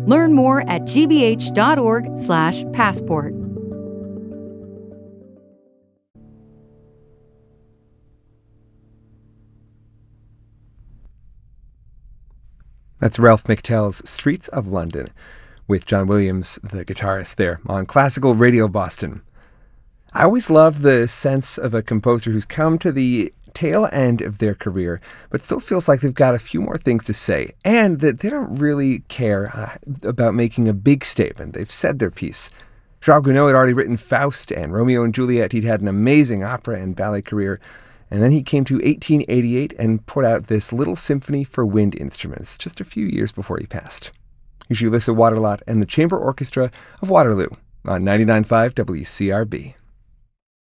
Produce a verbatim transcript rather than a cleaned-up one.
Learn more at gbh.org slash passport. That's Ralph McTell's Streets of London, with John Williams, the guitarist, there on Classical Radio Boston. I always love the sense of a composer who's come to the tail end of their career, but still feels like they've got a few more things to say, and that they don't really care uh, about making a big statement. They've said their piece. Charles Gounod had already written Faust and Romeo and Juliet. He'd had an amazing opera and ballet career. And then he came to eighteen eighty-eight and put out this little symphony for wind instruments just a few years before he passed. Here's Julissa Waterlot and the Chamber Orchestra of Waterloo on ninety-nine point five W C R B.